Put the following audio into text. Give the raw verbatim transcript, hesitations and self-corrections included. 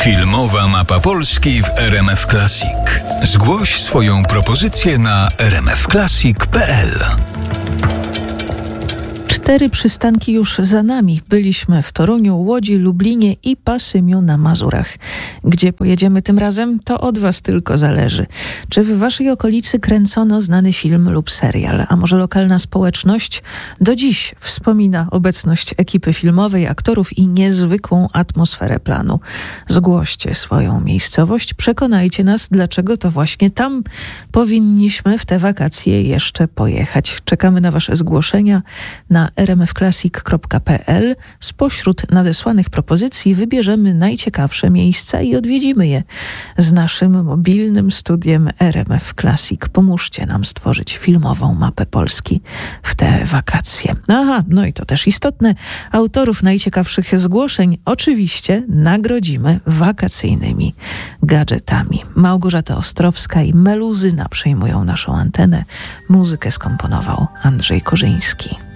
Filmowa mapa Polski w R M F Classic. Zgłoś swoją propozycję na r m f classic kropka p l. Cztery przystanki już za nami. Byliśmy w Toruniu, Łodzi, Lublinie i Pasymiu na Mazurach. Gdzie pojedziemy tym razem, to od was tylko zależy. Czy w waszej okolicy kręcono znany film lub serial, a może lokalna społeczność do dziś wspomina obecność ekipy filmowej, aktorów i niezwykłą atmosferę planu. Zgłoście swoją miejscowość, przekonajcie nas, dlaczego to właśnie tam powinniśmy w te wakacje jeszcze pojechać. Czekamy na wasze zgłoszenia na r m f classic kropka p l. Spośród nadesłanych propozycji wybierzemy najciekawsze miejsca i odwiedzimy je z naszym mobilnym studiem R M F Classic. Pomóżcie nam stworzyć filmową mapę Polski w te wakacje. Aha, no i to też istotne. Autorów najciekawszych zgłoszeń oczywiście nagrodzimy wakacyjnymi gadżetami. Małgorzata Ostrowska i Meluzyna przejmują naszą antenę. Muzykę skomponował Andrzej Korzyński.